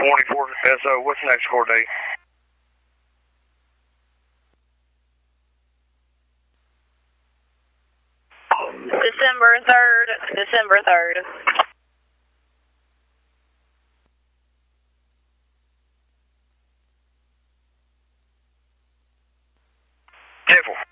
24 SO, what's the next court date? December 3rd, December 3rd. Careful.